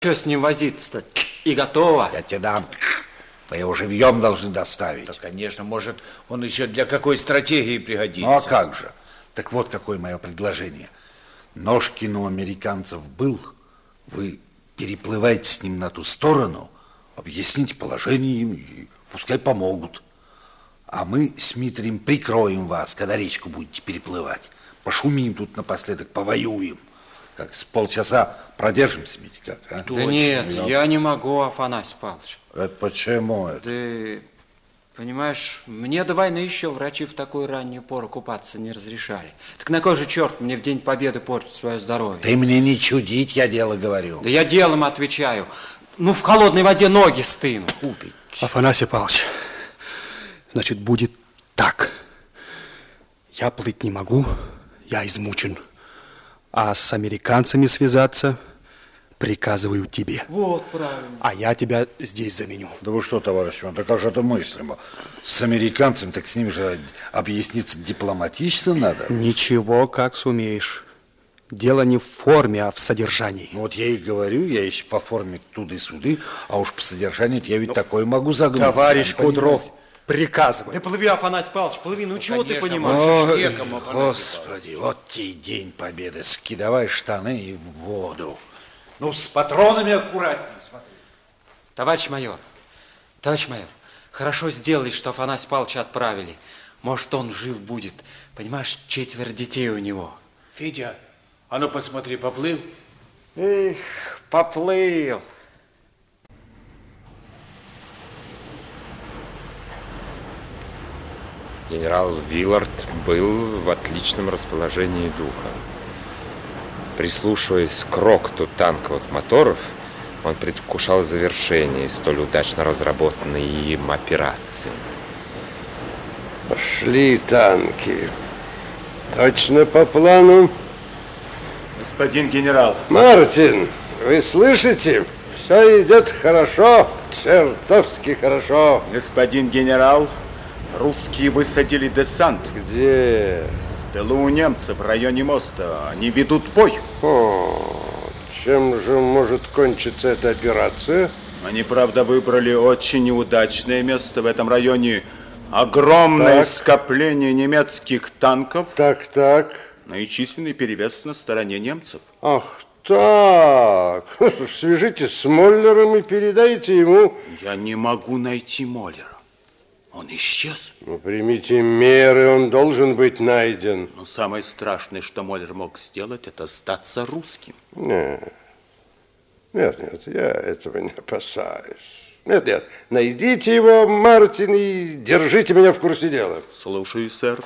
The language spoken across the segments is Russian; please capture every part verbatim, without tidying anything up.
Что с ним возиться-то? И готово. Я тебе дам. Вы его живьем должны доставить. Да, конечно, может, он еще для какой стратегии пригодится. Ну, а как же? Так вот, какое мое предложение. Ножкин у американцев был. Вы переплывайте с ним на ту сторону, объясните положение им, и пускай помогут. А мы с Митрием прикроем вас, когда речку будете переплывать. Пошумим тут напоследок, повоюем. Как с полчаса продержимся, ведь как, а? Да нет, я не могу, Афанасий Павлович. Это почему это? Ты понимаешь, мне до войны еще врачи в такую раннюю пору купаться не разрешали. Так на кой же черт мне в День Победы портить свое здоровье? Ты мне не чудить, я дело говорю. Да я делом отвечаю. Ну, в холодной воде ноги стынут. Афанасий Павлович, значит, будет так. Я плыть не могу, я измучен. А с американцами связаться приказываю тебе. Вот, правильно. А я тебя здесь заменю. Да вы что, товарищ Иван, да как же это мыслимо? С американцами, так с ним же объясниться дипломатично надо. Ничего, как сумеешь. Дело не в форме, а в содержании. Ну вот я и говорю, я еще по форме туды-суды, а уж по содержанию я ведь ну, такое могу загнуть. Товарищ Кудров, приказывай. Да плыви, Афанасий Павлович, плыви, ну, ну чего конечно, ты понимаешь? Ой, веком, Господи, вот тебе День Победы. Скидывай штаны и в воду. Ну, с патронами аккуратнее, смотри. Товарищ майор, товарищ майор, хорошо сделали, что Афанасия Павловича отправили. Может, он жив будет. Понимаешь, четверо детей у него. Федя, а ну посмотри, поплыл? Эх, поплыл. Генерал Виллард был в отличном расположении духа. Прислушиваясь к рокоту танковых моторов, он предвкушал завершение столь удачно разработанной им операции. Пошли танки. Точно по плану? Господин генерал. Мартин, вы слышите? Все идет хорошо, чертовски хорошо. Господин генерал, русские высадили десант. Где? В тылу у немцев, в районе моста. Они ведут бой. О, чем же может кончиться эта операция? Они, правда, выбрали очень неудачное место в этом районе. Огромное так. скопление немецких танков. Так, так. Ну и численный перевес на стороне немцев. Ах, так. Свяжитесь с Моллером и передайте ему... Я не могу найти Моллера. Он исчез. Ну, примите меры, он должен быть найден. Но самое страшное, что Моллер мог сделать, это остаться русским. Нет, нет, нет, я этого не опасаюсь. Нет, нет, найдите его, Мартин, и держите меня в курсе дела. Слушаю, сэр.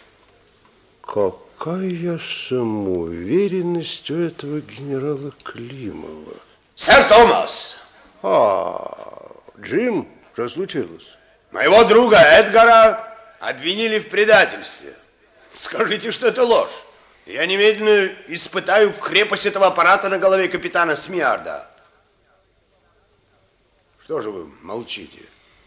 Какая самоуверенность у этого генерала Климова. Сэр Томас! А, Джим, что случилось? Моего друга Эдгара обвинили в предательстве. Скажите, что это ложь. Я немедленно испытаю крепость этого аппарата на голове капитана Смиарда. Что же вы молчите?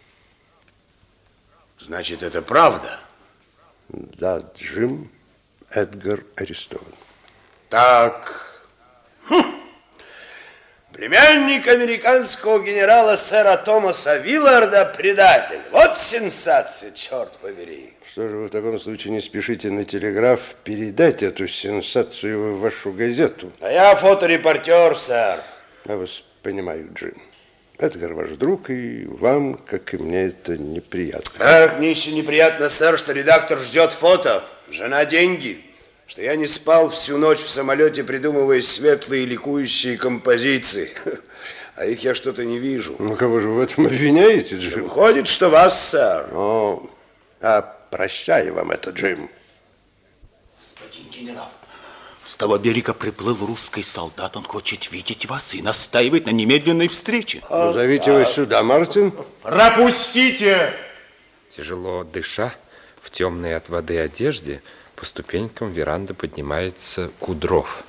Значит, это правда? Да, Джим, Эдгар арестован. Так. Хм. Племянник американского генерала сэра Томаса Вилларда предатель. Вот сенсация, черт побери. Что же вы в таком случае не спешите на телеграф передать эту сенсацию в вашу газету? А я фоторепортер, сэр. Я вас понимаю, Джим. Эдгар ваш друг, и вам, как и мне, это неприятно. Ах, мне еще неприятно, сэр, что редактор ждет фото. Жена деньги. Что я не спал всю ночь в самолете, придумывая светлые ликующие композиции. А их я что-то не вижу. Ну, кого же вы в этом обвиняете, Джим? Выходит, что вас, сэр. О, а прощаю вам это, Джим. Господин генерал, с того берега приплыл русский солдат. Он хочет видеть вас и настаивает на немедленной встрече. Ну, зовите его сюда, Мартин. Пропустите! Тяжело дыша, в темной от воды одежде, по ступенькам веранды поднимается Кудров.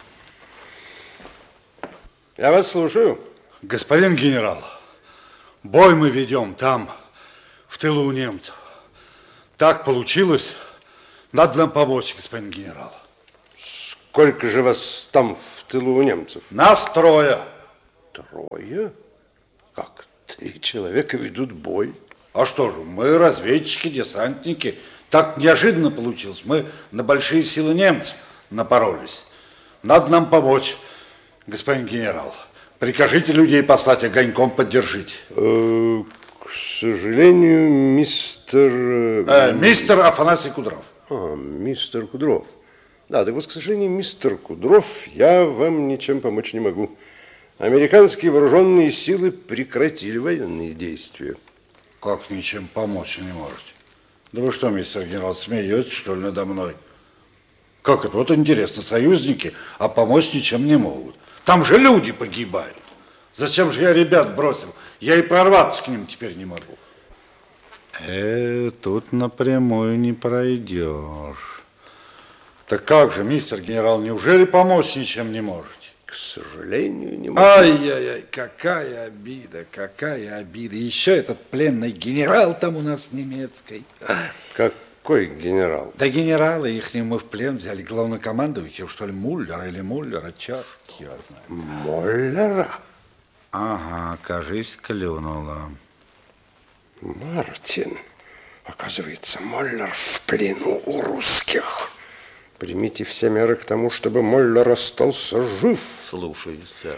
Я вас слушаю. Господин генерал, бой мы ведем там, в тылу у немцев. Так получилось. Надо нам помочь, господин генерал. Сколько же вас там в тылу у немцев? Нас трое. Трое? Как? Три человека ведут бой? А что же, мы разведчики, десантники. Так неожиданно получилось. Мы на большие силы немцев напоролись. Надо нам помочь, господин генерал. Прикажите людей послать, огоньком поддержите. Э, к сожалению, мистер... Э, мистер Афанасий Кудров. А, мистер Кудров. Да, так вот, к сожалению, мистер Кудров, я вам ничем помочь не могу. Американские вооруженные силы прекратили военные действия. Как ничем помочь не можете? Да вы что, мистер генерал, смеетесь, что ли, надо мной? Как это? Вот интересно, союзники, а помочь ничем не могут. Там же люди погибают. Зачем же я ребят бросил? Я и прорваться к ним теперь не могу. Э, тут напрямую не пройдешь. Так как же, мистер генерал, неужели помочь ничем не можете? К сожалению, не могу. Ай-яй-яй, какая обида, какая обида. Еще этот пленный генерал там у нас немецкий. Какой генерал? Да генерала их мы в плен взяли. Главнокомандующего, что ли, Муллера или Муллера, черт его знает. Муллера? Ага, кажись, клюнула. Мартин, оказывается, Муллер в плену у русских. Примите все меры к тому, чтобы Муллер остался жив. Слушаюсь, сэр.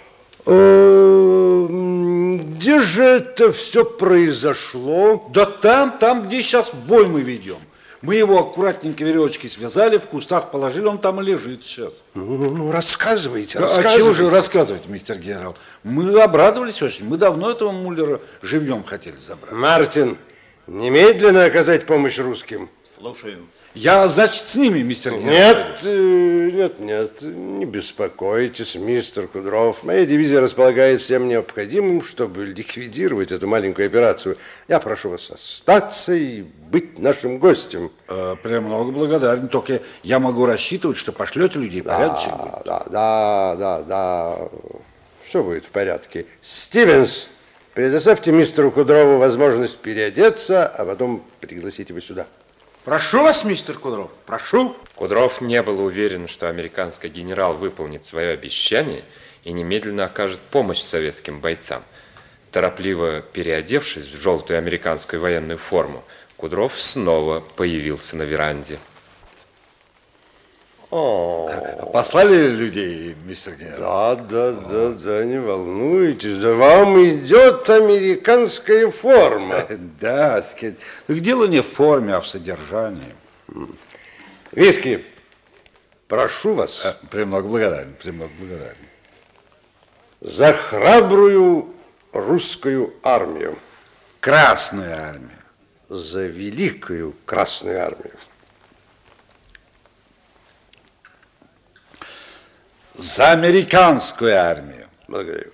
Где же это все произошло? Да там, там, где сейчас бой мы ведем. Мы его аккуратненько веревочкой связали, в кустах положили, он там и лежит сейчас. Ну, ну, ну рассказывайте, да, рассказывайте. А чего же рассказывать, мистер генерал? Мы обрадовались очень. Мы давно этого Муллера живьем хотели забрать. Мартин, немедленно оказать помощь русским. Слушаю. Я, значит, с ними, мистер генерал. Нет, нет, нет, не беспокойтесь, мистер Кудров. Моя дивизия располагает всем необходимым, чтобы ликвидировать эту маленькую операцию. Я прошу вас остаться и быть нашим гостем. Э, премного благодарен. Только я могу рассчитывать, что пошлете людей, порядочек да, будет. Да, да, да, да. Все будет в порядке. Стивенс, предоставьте мистеру Кудрову возможность переодеться, а потом пригласите его сюда. Прошу вас, мистер Кудров, прошу. Кудров не был уверен, что американский генерал выполнит свое обещание и немедленно окажет помощь советским бойцам. Торопливо переодевшись в желтую американскую военную форму, Кудров снова появился на веранде. О, послали людей, мистер генерал? Да, да, да, да, не волнуйтесь, за вам идет американская форма. Да, так дело не в форме, а в содержании. Виски, прошу вас. Премного благодарен, премного благодарен. За храбрую русскую армию. Красную армию. За великую Красную армию. За американскую армию. Благодарю.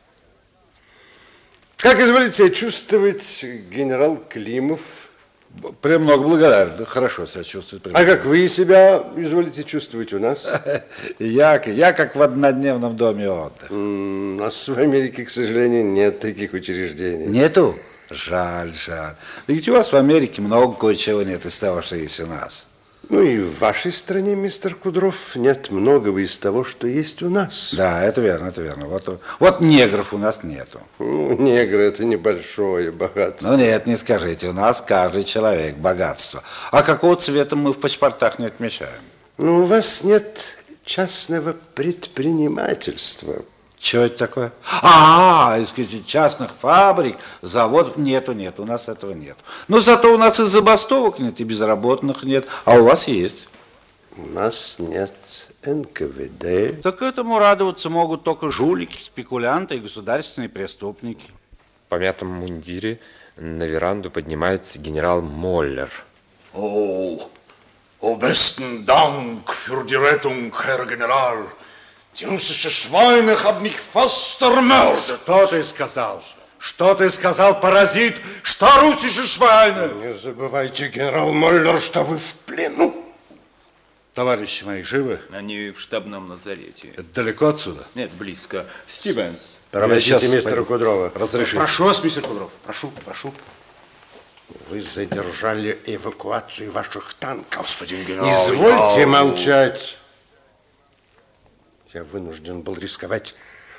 Как изволите себя чувствовать, генерал Климов? Премного благодарен. Хорошо себя чувствует. А как вы себя изволите чувствовать у нас? Я, я как в однодневном доме отдыха. У нас в Америке, к сожалению, нет таких учреждений. Нету? Жаль, жаль. Да ведь у вас в Америке много кое-чего нет из того, что есть у нас. Ну и в вашей стране, мистер Кудров, нет многого из того, что есть у нас. Да, это верно, это верно. Вот, вот негров у нас нету. Ну, негры – это небольшое богатство. Ну нет, не скажите, у нас каждый человек богатство. А какого цвета мы в паспортах не отмечаем? Ну, у вас нет частного предпринимательства. Чего это такое? А, из частных фабрик, заводов нету, нет, у нас этого нет. Но зато у нас и забастовок нет, и безработных нет, а у вас есть. У нас нет эн ка вэ дэ. Так этому радоваться могут только жулики, спекулянты и государственные преступники. В помятом мундире на веранду поднимается генерал Моллер. О, о, besten Dank für die Rettung, Herr General. Die russische Schweine haben mich fast ermordet. Что ты сказал? Что ты сказал, паразит? Что русские швайны? Не забывайте, генерал Моллер, что вы в плену. Товарищи мои живы? Они в штабном лазарете. Это далеко отсюда? Нет, близко. Стивенс. Проводите мистера Кудрова. Разрешите. Прошу вас, мистер Кудров, прошу, прошу. Вы задержали эвакуацию ваших танков. Господин генерал, Извольте я... молчать. Я вынужден был рисковать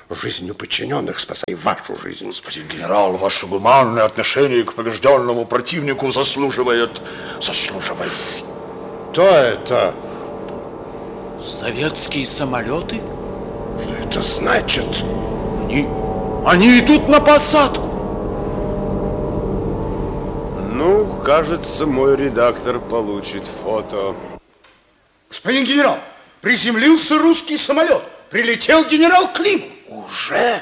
жизнью подчиненных, спасай вашу жизнь. Господин генерал, ваше гуманное отношение к побежденному противнику заслуживает... заслуживает... Что это? Советские самолеты? Что это значит? Они, они идут на посадку. Ну, кажется, мой редактор получит фото. Господин генерал, приземлился русский самолет. Прилетел генерал Климов. Уже?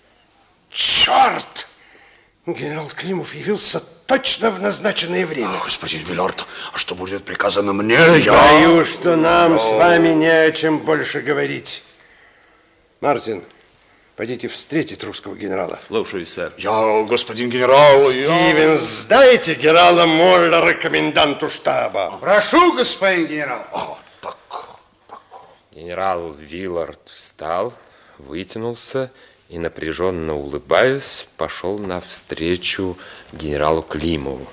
Черт! Генерал Климов явился точно в назначенное время. Ах, господин Виллард, а что будет приказано мне? Я... Боюсь, что нам с вами не о чем больше говорить. Мартин, пойдите встретить русского генерала. Слушаюсь, сэр. Я, господин генерал, я... Стивенс, сдайте генерала Моллера коменданту штаба. Прошу, господин генерал. А, так... Генерал Виллард встал, вытянулся и, напряженно улыбаясь, пошел навстречу генералу Климову.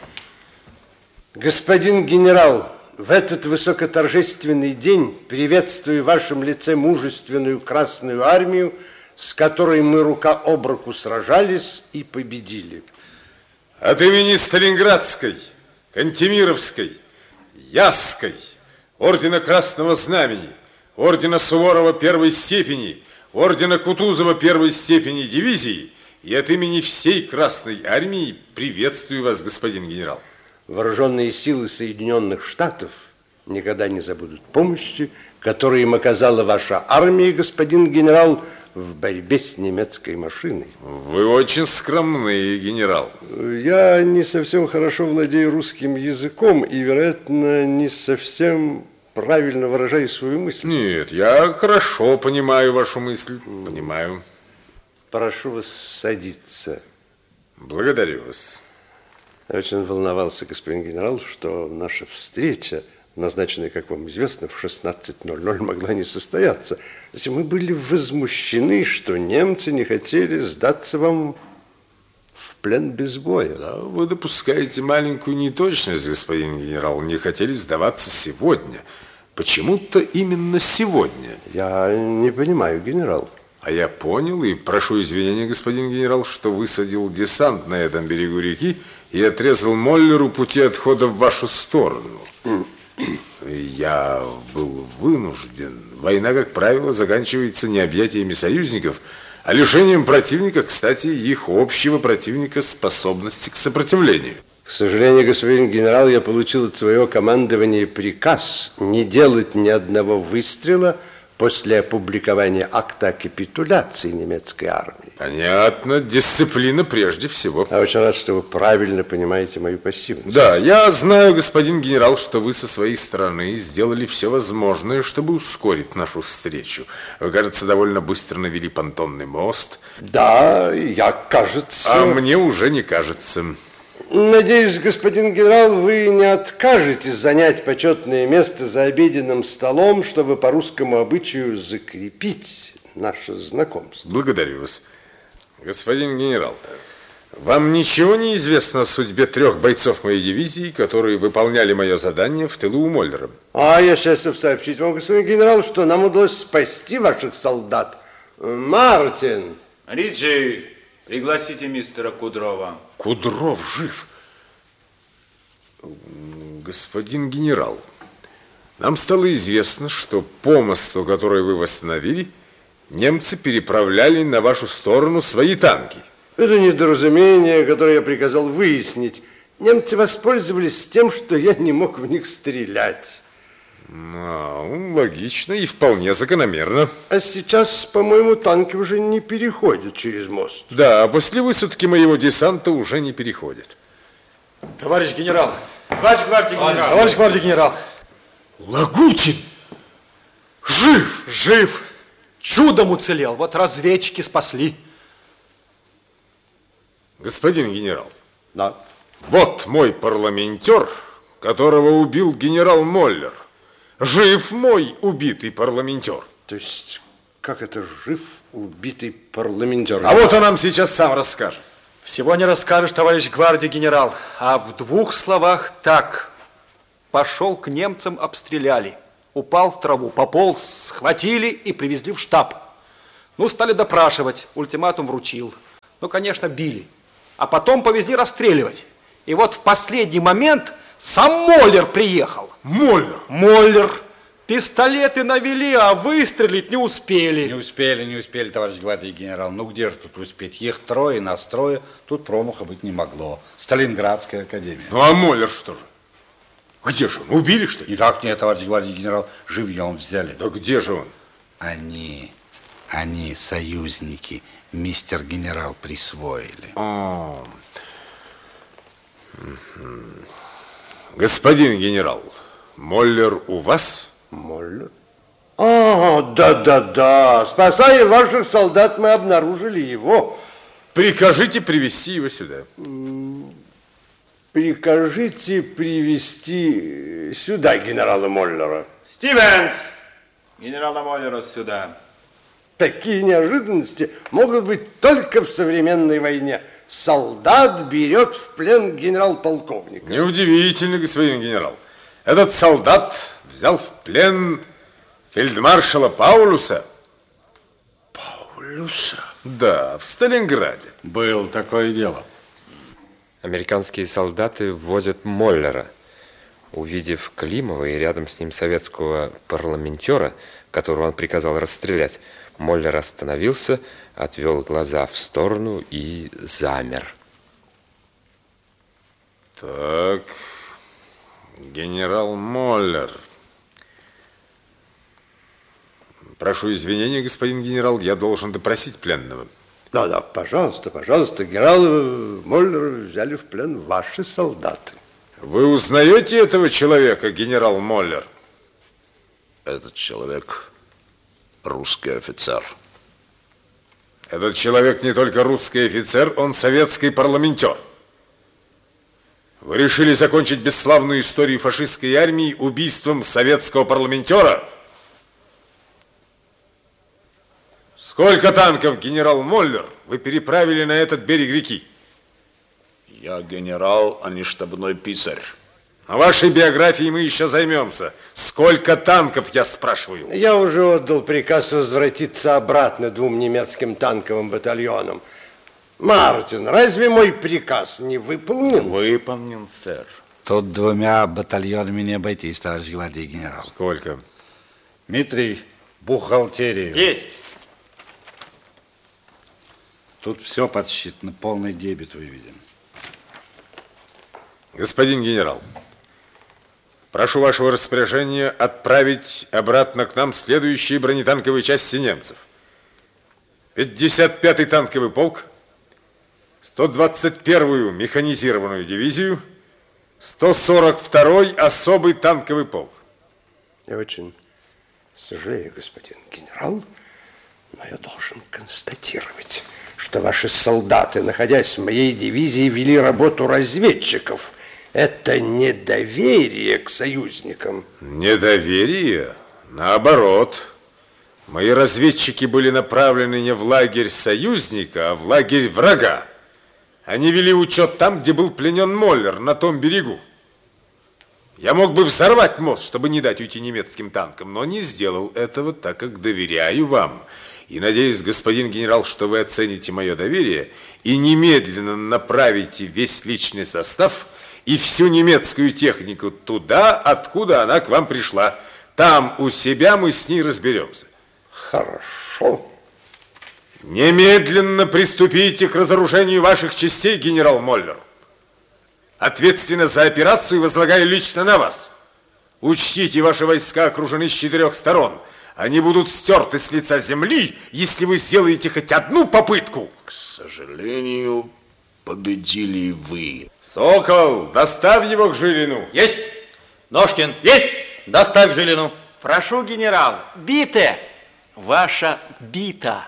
Господин генерал, в этот высокоторжественный день приветствую в вашем лице мужественную Красную Армию, с которой мы рука об руку сражались и победили. От имени Сталинградской, Кантемировской, Ясской, Ордена Красного Знамени, Ордена Суворова первой степени, Ордена Кутузова первой степени дивизии и от имени всей Красной Армии приветствую вас, господин генерал. Вооруженные силы Соединенных Штатов никогда не забудут помощи, которую им оказала ваша армия, господин генерал, в борьбе с немецкой машиной. Вы очень скромный, генерал. Я не совсем хорошо владею русским языком и, вероятно, не совсем правильно выражаю свою мысль. Нет, я хорошо понимаю вашу мысль. Понимаю. Прошу вас садиться. Благодарю вас. Я очень волновался, господин генерал, что наша встреча, назначенная, как вам известно, в шестнадцать ноль ноль, могла не состояться. Мы были возмущены, что немцы не хотели сдаться вам в плен без боя. Да, вы допускаете маленькую неточность, господин генерал. Не хотели сдаваться сегодня. Почему-то именно сегодня. Я не понимаю, генерал. А я понял и прошу извинения, господин генерал, что высадил десант на этом берегу реки и отрезал Моллеру пути отхода в вашу сторону. Я был вынужден. Война, как правило, заканчивается не объятиями союзников, а лишением противника, кстати, их общего противника, способности к сопротивлению. К сожалению, господин генерал, я получил от своего командования приказ не делать ни одного выстрела после опубликования акта о капитуляции немецкой армии. Понятно, дисциплина прежде всего. Я очень рад, что вы правильно понимаете мою пассивность. Да, я знаю, господин генерал, что вы со своей стороны сделали все возможное, чтобы ускорить нашу встречу. Вы, кажется, довольно быстро навели понтонный мост. Да, я, кажется... А мне уже не кажется. Надеюсь, господин генерал, вы не откажетесь занять почетное место за обеденным столом, чтобы по русскому обычаю закрепить наше знакомство. Благодарю вас. Господин генерал, вам ничего не известно о судьбе трех бойцов моей дивизии, которые выполняли мое задание в тылу у Моллера? А я счастлив сообщить вам, господин генерал, что нам удалось спасти ваших солдат. Мартин! Риджи, пригласите мистера Кудрова. Кудров жив. Господин генерал, нам стало известно, что по мосту, который вы восстановили, немцы переправляли на вашу сторону свои танки. Это недоразумение, которое я приказал выяснить. Немцы воспользовались тем, что я не мог в них стрелять. Ну, логично и вполне закономерно. А сейчас, по-моему, танки уже не переходят через мост. Да, а после высадки моего десанта уже не переходят. Товарищ генерал! Товарищ гвардии генерал! Товарищ гвардии генерал! Лагутин! Жив! Жив! Чудом уцелел. Вот разведчики спасли. Господин генерал. Да. Вот мой парламентер, которого убил генерал Моллер. Жив мой убитый парламентер. То есть, как это жив убитый парламентер? А вот он нам сейчас сам расскажет. Всего не расскажешь, товарищ гвардии генерал, а в двух словах так. Пошел к немцам, обстреляли. Упал в траву, пополз, схватили и привезли в штаб. Ну, стали допрашивать, ультиматум вручил. Ну, конечно, били. А потом повезли расстреливать. И вот в последний момент сам Моллер приехал. Моллер? Моллер. Пистолеты навели, а выстрелить не успели. Не успели, не успели, товарищ гвардии генерал. Ну, где же тут успеть? Их трое, нас трое. Тут промаха быть не могло. Сталинградская академия. Ну, а Моллер что же? Где же он? Убили, что ли? Никак нет, товарищ гвардии генерал. Живьем взяли. Да где же он? Они, они союзники. Мистер генерал присвоили. О. Господин генерал, Моллер у вас? Моллер? А, да-да-да. Спасая ваших солдат, мы обнаружили его. Прикажите привести его сюда. Прикажите привести сюда генерала Моллера. Стивенс! Генерала Моллера сюда. Такие неожиданности могут быть только в современной войне. Солдат берет в плен генерал-полковника. Неудивительно, господин генерал. Этот солдат взял в плен фельдмаршала Паулюса. Паулюса? Да, в Сталинграде. Было такое дело. Американские солдаты вводят Моллера. Увидев Климова и рядом с ним советского парламентера, которого он приказал расстрелять, Моллер остановился, отвел глаза в сторону и замер. Так, генерал Моллер. Прошу извинения, господин генерал, я должен допросить пленного. Да-да, пожалуйста, пожалуйста, генерал Моллера взяли в плен ваши солдаты. Вы узнаете этого человека, генерал Моллер? Этот человек русский офицер. Этот человек не только русский офицер, он советский парламентер. Вы решили закончить бесславную историю фашистской армии убийством советского парламентера? Сколько танков, генерал Моллер, вы переправили на этот берег реки? Я генерал, а не штабной писарь. На вашей биографии мы еще займемся. Сколько танков, я спрашиваю? Я уже отдал приказ возвратиться обратно двум немецким танковым батальонам. Мартин, разве мой приказ не выполнен? Выполнен, сэр. Тут двумя батальонами не обойтись, товарищ гвардии генерал. Сколько? Дмитрий, бухгалтерию. Есть. Тут все подсчитано, полный дебет выведен. Господин генерал, прошу вашего распоряжения отправить обратно к нам следующие бронетанковые части немцев. пятьдесят пятый танковый полк, сто двадцать первую механизированную дивизию, сто сорок второй особый танковый полк. Я очень сожалею, господин генерал, но я должен констатировать, что ваши солдаты, находясь в моей дивизии, вели работу разведчиков. Это недоверие к союзникам. Недоверие? Наоборот. Мои разведчики были направлены не в лагерь союзника, а в лагерь врага. Они вели учет там, где был пленен Моллер, на том берегу. Я мог бы взорвать мост, чтобы не дать уйти немецким танкам, но не сделал этого, так как доверяю вам. И надеюсь, господин генерал, что вы оцените мое доверие и немедленно направите весь личный состав и всю немецкую технику туда, откуда она к вам пришла. Там у себя мы с ней разберемся. Хорошо. Немедленно приступите к разоружению ваших частей, генерал Моллер. Ответственность за операцию возлагаю лично на вас. Учтите, ваши войска окружены с четырех сторон. Они будут стерты с лица земли, если вы сделаете хоть одну попытку. К сожалению, победили вы. Сокол, доставь его к Жилину. Есть. Ножкин. Есть. Доставь к Жилину. Прошу, генерал, бите. Ваша бита.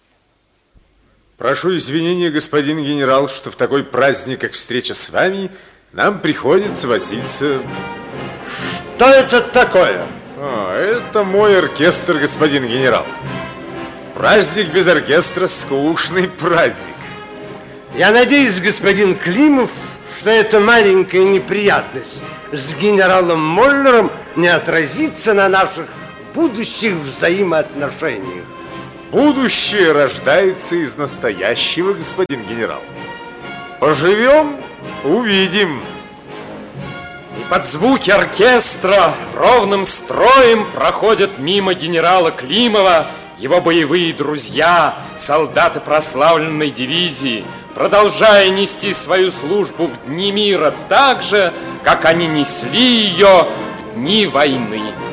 Прошу извинения, господин генерал, что в такой праздник, как встреча с вами, нам приходится возиться. Что это такое? А, это мой оркестр, господин генерал. Праздник без оркестра – скучный праздник. Я надеюсь, господин Климов, что эта маленькая неприятность с генералом Моллером не отразится на наших будущих взаимоотношениях. Будущее рождается из настоящего, господин генерал. Поживем, увидим. И под звуки оркестра ровным строем проходят мимо генерала Климова его боевые друзья, солдаты прославленной дивизии, продолжая нести свою службу в дни мира так же, как они несли ее в дни войны.